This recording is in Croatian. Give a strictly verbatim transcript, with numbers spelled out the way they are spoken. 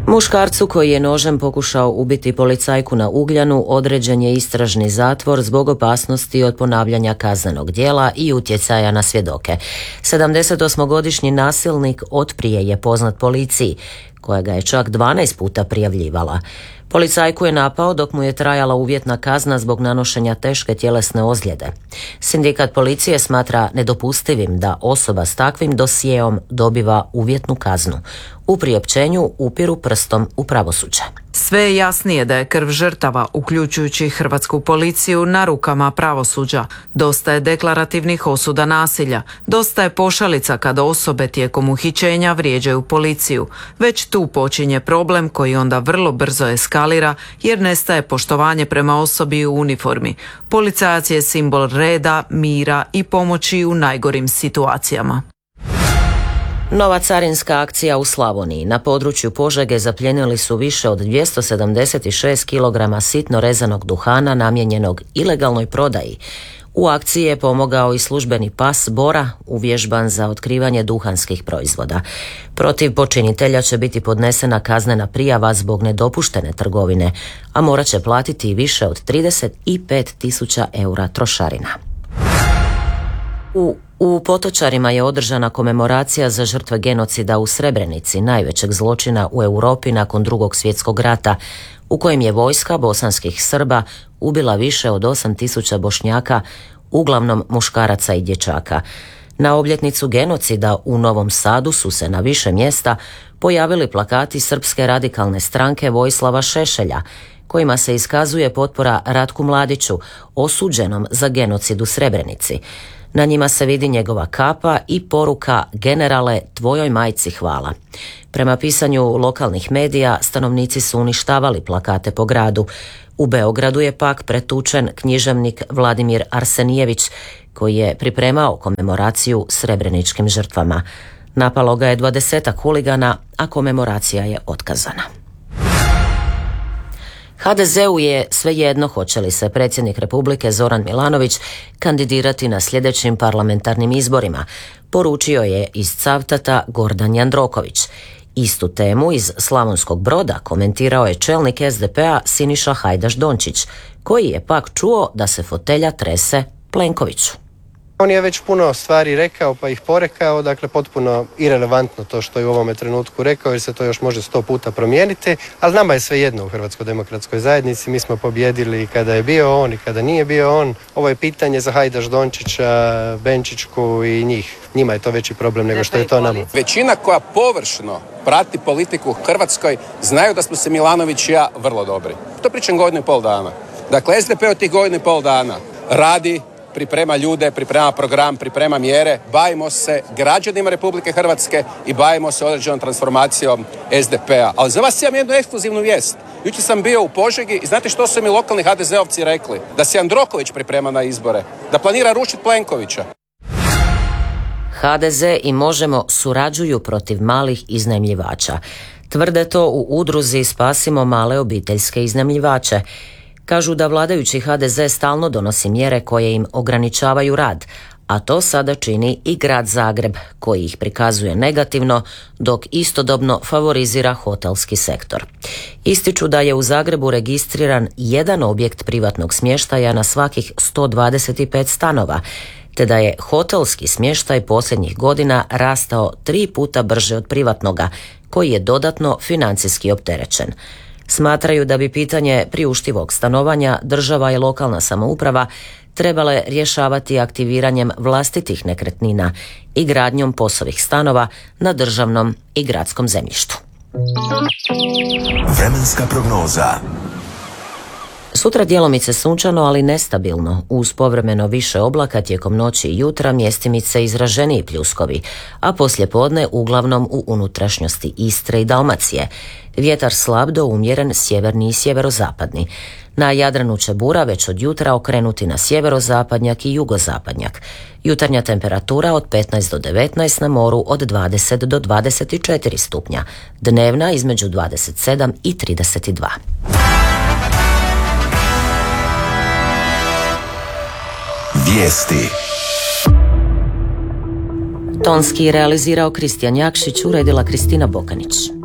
Muškarcu koji je nožem pokušao ubiti policajku na Ugljanu određen je istražni zatvor zbog opasnosti od ponavljanja kaznenog djela i utjecaja na svjedoke. sedamdesetosmogodišnji nasilnik otprije je poznat policiji, koja ga je čak dvanaest puta prijavljivala. Policajku je napao dok mu je trajala uvjetna kazna zbog nanošenja teške tjelesne ozljede. Sindikat policije smatra nedopustivim da osoba s takvim dosijeom dobiva uvjetnu kaznu. U priopćenju upiru prstom u pravosuđe. Sve je jasnije da je krv žrtava, uključujući hrvatsku policiju, na rukama pravosuđa. Dosta je deklarativnih osuda nasilja. Dosta je pošalica kada osobe tijekom uhićenja vrijeđaju policiju. Već tu počinje problem koji onda vrlo brzo eskalira jer nestaje poštovanje prema osobi u uniformi. Policajac je simbol reda, mira i pomoći u najgorim situacijama. Nova carinska akcija u Slavoniji. Na području Požege zaplijenili su više od dvjesto sedamdeset šest kilograma sitno rezanog duhana namijenjenog ilegalnoj prodaji. U akciji je pomogao i službeni pas Bora, uvježban za otkrivanje duhanskih proizvoda. Protiv počinitelja će biti podnesena kaznena prijava zbog nedopuštene trgovine, a morat će platiti više od trideset pet tisuća eura trošarina. U U Potočarima je održana komemoracija za žrtve genocida u Srebrenici, najvećeg zločina u Europi nakon Drugog svjetskog rata, u kojem je vojska bosanskih Srba ubila više od osam tisuća Bošnjaka, uglavnom muškaraca i dječaka. Na obljetnicu genocida u Novom Sadu su se na više mjesta pojavili plakati Srpske radikalne stranke Vojislava Šešelja, kojima se iskazuje potpora Ratku Mladiću, osuđenom za genocid u Srebrenici. Na njima se vidi njegova kapa i poruka "Generale, tvojoj majci hvala". Prema pisanju lokalnih medija, stanovnici su uništavali plakate po gradu. U Beogradu je pak pretučen književnik Vladimir Arsenijević, koji je pripremao komemoraciju srebreničkim žrtvama. Napalo ga je dvadesetak huligana, a komemoracija je otkazana. ha de zeu je svejedno hoće li se predsjednik Republike Zoran Milanović kandidirati na sljedećim parlamentarnim izborima, poručio je iz Cavtata Gordan Jandroković. Istu temu iz Slavonskog Broda komentirao je čelnik es de pe a Siniša Hajdaš Dončić, koji je pak čuo da se fotelja trese Plenkoviću. On je već puno stvari rekao pa ih porekao, dakle potpuno irelevantno to što je u ovome trenutku rekao jer se to još može sto puta promijeniti, ali nama je sve jedno u Hrvatskoj demokratskoj zajednici, mi smo pobjedili i kada je bio on i kada nije bio on. Ovo je pitanje za Hajdaš Dončića, Benčićku i njih. Njima je to veći problem nego što je to nama. Većina koja površno prati politiku u Hrvatskoj znaju da smo se Milanović i ja vrlo dobri. To pričam godinu i pol dana. Dakle, es de pe od tih godinu i pol dana radi, priprema ljude, priprema program, priprema mjere, bavimo se građanima Republike Hrvatske i bavimo se određenom transformacijom es de pe a. Ali za vas imam jednu ekskluzivnu vijest. Jučer sam bio u Požegi i znate što su mi lokalni ha de zeovci rekli? Da se Jandroković priprema na izbore, da planira rušiti Plenkovića. ha de ze i Možemo surađuju protiv malih iznajmljivača. Tvrde to u udruzi Spasimo male obiteljske iznajmljivače. Kažu da vladajući ha de ze stalno donosi mjere koje im ograničavaju rad, a to sada čini i grad Zagreb, koji ih prikazuje negativno, dok istodobno favorizira hotelski sektor. Ističu da je u Zagrebu registriran jedan objekt privatnog smještaja na svakih sto dvadeset pet stanova, te da je hotelski smještaj posljednjih godina rastao tri puta brže od privatnoga, koji je dodatno financijski opterećen. Smatraju da bi pitanje priuštivog stanovanja država i lokalna samouprava trebale rješavati aktiviranjem vlastitih nekretnina i gradnjom poslovnih stanova na državnom i gradskom zemljištu. Vremenska prognoza. Sutra djelomice sunčano, ali nestabilno, uz povremeno više oblaka tijekom noći i jutra, mjestimice izraženiji pljuskovi, a poslijepodne uglavnom u unutrašnjosti Istre i Dalmacije. Vjetar slab do umjeren sjeverni i sjeverozapadni. Na Jadranu će bura već od jutra okrenuti na sjeverozapadnjak i jugozapadnjak. Jutarnja temperatura od petnaest do devetnaest, na moru od dvadeset do dvadeset četiri stupnja. Dnevna između dvadeset sedam i trideset dva. Vijesti. Tonski realizirao Kristijan Jakšić, uredila Kristina Bokanić.